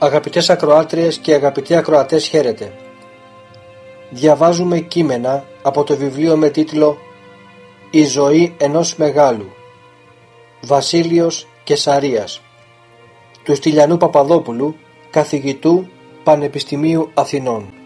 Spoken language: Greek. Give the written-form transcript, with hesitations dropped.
Αγαπητές ακροάτριες και αγαπητοί ακροατές, χαίρετε. Διαβάζουμε κείμενα από το βιβλίο με τίτλο «Η ζωή ενός μεγάλου» Βασίλειος Κεσαρίας του Στυλιανού Παπαδόπουλου, καθηγητού Πανεπιστημίου Αθηνών.